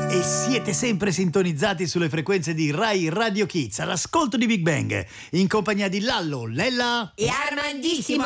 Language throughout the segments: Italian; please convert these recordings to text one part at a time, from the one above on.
E siete sempre sintonizzati sulle frequenze di Rai Radio Kids, all'ascolto di Big Bang, in compagnia di Lallo, Lella e Armandissimo.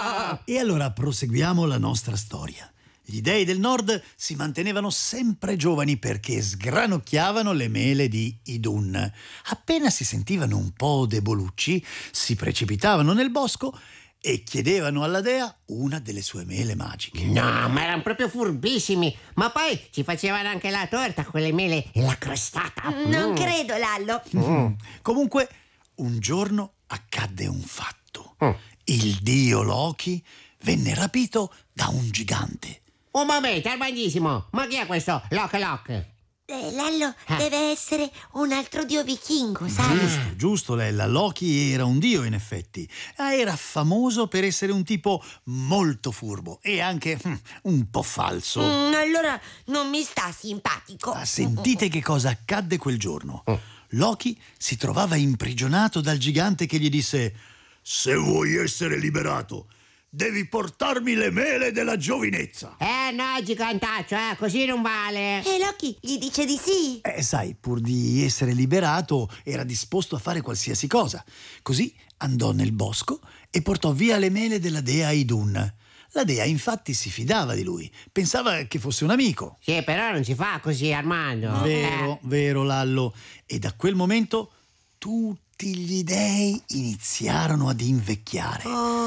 E allora proseguiamo la nostra storia. Gli dei del nord si mantenevano sempre giovani perché sgranocchiavano le mele di Idun. Appena si sentivano un po' debolucci, si precipitavano nel bosco e chiedevano alla dea una delle sue mele magiche. No, ma erano proprio furbissimi. Ma poi ci facevano anche la torta con le mele e la crostata. Non credo, Lallo. Comunque, un giorno accadde un fatto. Il dio Loki venne rapito da un gigante. Un momento, Armandissimo. Ma chi è questo Lok? Lallo, deve essere un altro dio vichingo, sai? Giusto, Lella. Loki era un dio, in effetti. Era famoso per essere un tipo molto furbo e anche un po' falso. Allora non mi sta simpatico. Sentite che cosa accadde quel giorno. Loki si trovava imprigionato dal gigante che gli disse: «Se vuoi essere liberato, devi portarmi le mele della giovinezza». No, gigantaccio, così non vale. E Loki gli dice di sì. Sai, pur di essere liberato, era disposto a fare qualsiasi cosa. Così andò nel bosco e portò via le mele della dea Idun. La dea infatti si fidava di lui, pensava che fosse un amico. Sì, però non si fa così, Armando. Vero, Lallo. E da quel momento tutti gli dei iniziarono ad invecchiare.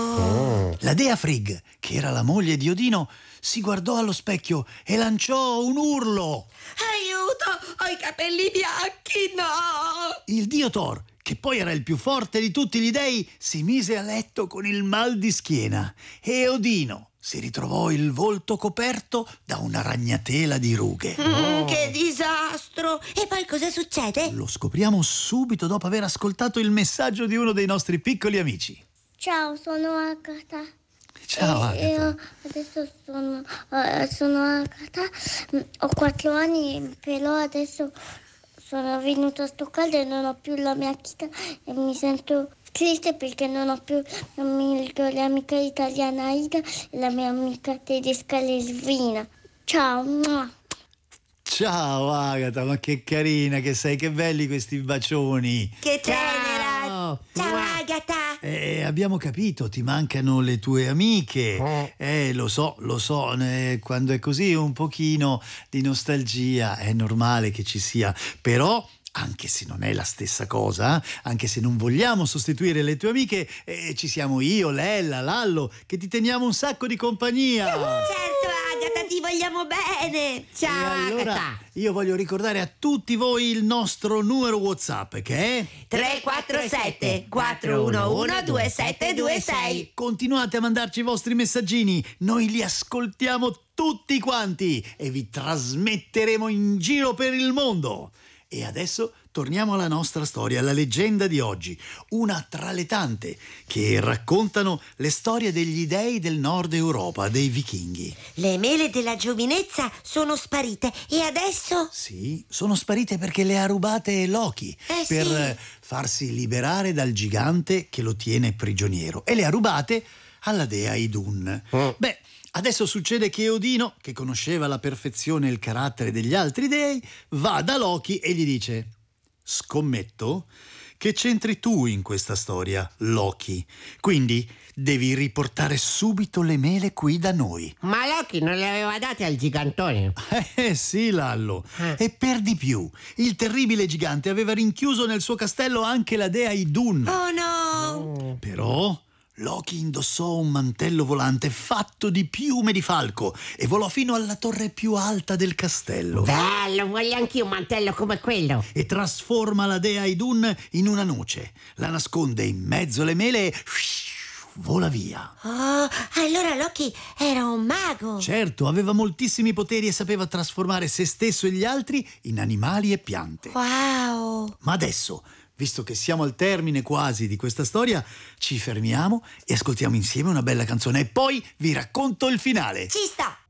La dea Frigg, che era la moglie di Odino, si guardò allo specchio e lanciò un urlo. Aiuto, ho i capelli bianchi, no! Il dio Thor, che poi era il più forte di tutti gli dei, si mise a letto con il mal di schiena e Odino si ritrovò il volto coperto da una ragnatela di rughe. Che disastro! E poi cosa succede? Lo scopriamo subito dopo aver ascoltato il messaggio di uno dei nostri piccoli amici. Ciao, sono Agatha. Ciao Agatha. Io adesso sono Agatha, ho 4 anni, però adesso sono venuta a Stoccarda e non ho più la mia chitarra e mi sento triste perché non ho più la mia migliore amica italiana Ida e la mia amica tedesca Lesvina. Ciao. Ciao Agatha, ma che carina che sei, che belli questi bacioni. Che tenera! Ciao Agatha! Abbiamo capito, ti mancano le tue amiche. Lo so, quando è così un pochino di nostalgia è normale che ci sia, però anche se non è la stessa cosa, anche se non vogliamo sostituire le tue amiche, ci siamo io, Lella, Lallo, che ti teniamo un sacco di compagnia. Certo Agatha, ti vogliamo bene. Ciao, E allora Agatha. io voglio ricordare a tutti voi il nostro numero WhatsApp, che è 347 411 2726. Continuate a mandarci i vostri messaggini, noi li ascoltiamo tutti quanti e vi trasmetteremo in giro per il mondo. E adesso torniamo alla nostra storia, alla leggenda di oggi, una tra le tante che raccontano le storie degli dei del nord Europa, dei vichinghi. Le mele della giovinezza sono sparite e adesso? Sì, sono sparite perché le ha rubate Loki per farsi liberare dal gigante che lo tiene prigioniero, e le ha rubate alla dea Idun. Beh, adesso succede che Odino, che conosceva alla perfezione il carattere degli altri dei, va da Loki e gli dice: «Scommetto che c'entri tu in questa storia, Loki. Quindi devi riportare subito le mele qui da noi». Ma Loki non le aveva date al gigantone. Sì, Lallo. E per di più, il terribile gigante aveva rinchiuso nel suo castello anche la dea Idun. Oh no! Però Loki indossò un mantello volante fatto di piume di falco e volò fino alla torre più alta del castello. Bello, voglio anch'io un mantello come quello. E trasforma la dea Idun in una noce, la nasconde in mezzo alle mele e vola via. Oh, allora Loki era un mago. Certo, aveva moltissimi poteri e sapeva trasformare se stesso e gli altri in animali e piante. Wow! Ma adesso, visto che siamo al termine quasi di questa storia, ci fermiamo e ascoltiamo insieme una bella canzone e poi vi racconto il finale. Ci sta!